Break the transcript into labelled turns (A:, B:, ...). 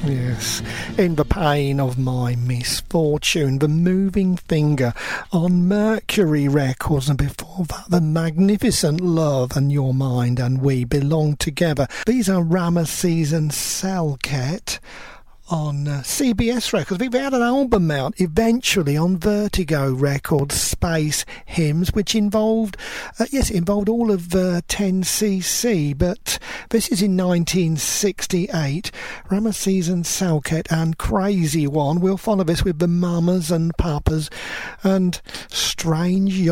A: Yes, in the pain of my misfortune, the Moving Finger on Mercury Records, and before that, the magnificent Love and Your Mind and We Belong Together. These are Ramesses and Selket on CBS Records. I think they had an album out eventually on Vertigo Records, Space Hymns, which involved all of 10cc, but this is in 1968. Ramesses and Selket and Crazy One. We'll follow this with the Mamas and Papas and Strange Young